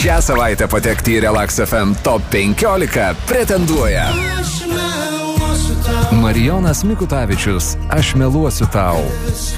Šią savaitę patekti į Relax FM Top 15 pretenduoja Marijonas Mikutavičius, Aš meluosiu tau.